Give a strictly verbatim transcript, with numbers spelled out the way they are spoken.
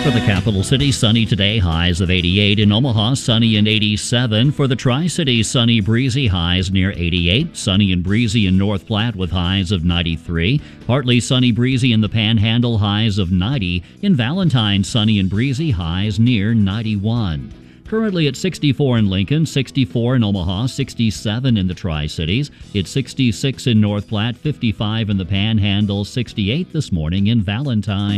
For the capital city, sunny today, highs of eighty-eight. In Omaha, sunny and eighty-seven. For the Tri-Cities, sunny, breezy, highs near eighty-eight. Sunny and breezy in North Platte with highs of ninety-three. Partly sunny, breezy in the Panhandle, highs of ninety. In Valentine, sunny and breezy, highs near ninety-one. Currently at sixty-four in Lincoln, sixty-four in Omaha, sixty-seven in the Tri-Cities. It's sixty-six in North Platte, fifty-five in the Panhandle, sixty-eight this morning in Valentine.